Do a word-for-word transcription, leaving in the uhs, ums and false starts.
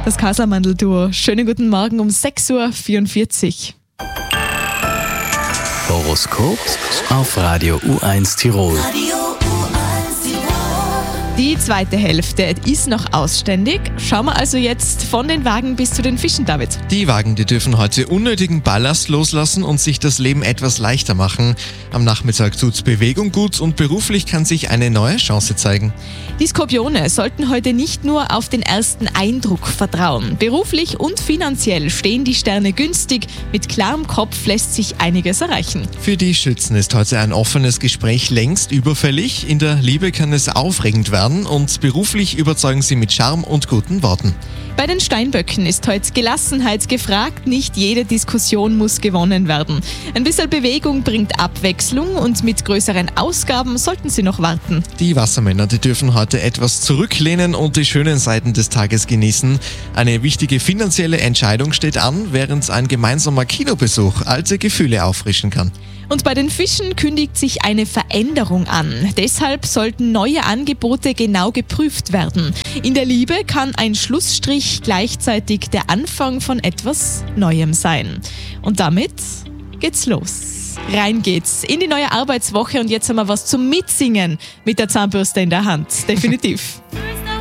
Das Kaisermandl-Duo. Schönen guten Morgen um sechs Uhr vierundvierzig. Horoskop auf Radio U eins Tirol. Die zweite Hälfte ist noch ausständig. Schauen wir also jetzt von den Wagen bis zu den Fischen, David. Die Wagen, die dürfen heute unnötigen Ballast loslassen und sich das Leben etwas leichter machen. Am Nachmittag tut's Bewegung gut und beruflich kann sich eine neue Chance zeigen. Die Skorpione sollten heute nicht nur auf den ersten Eindruck vertrauen. Beruflich und finanziell stehen die Sterne günstig. Mit klarem Kopf lässt sich einiges erreichen. Für die Schützen ist heute ein offenes Gespräch längst überfällig. In der Liebe kann es aufregend werden und beruflich überzeugen sie mit Charme und guten Worten. Bei den Steinböcken ist heute Gelassenheit gefragt. Nicht jede Diskussion muss gewonnen werden. Ein bisschen Bewegung bringt Abwechslung und mit größeren Ausgaben sollten Sie noch warten. Die Wassermänner, die dürfen heute etwas zurücklehnen und die schönen Seiten des Tages genießen. Eine wichtige finanzielle Entscheidung steht an, während ein gemeinsamer Kinobesuch alte Gefühle auffrischen kann. Und bei den Fischen kündigt sich eine Veränderung an. Deshalb sollten neue Angebote genau geprüft werden. In der Liebe kann ein Schlussstrich gleichzeitig der Anfang von etwas Neuem sein. Und damit geht's los. Rein geht's in die neue Arbeitswoche und jetzt haben wir was zum Mitsingen mit der Zahnbürste in der Hand. Definitiv.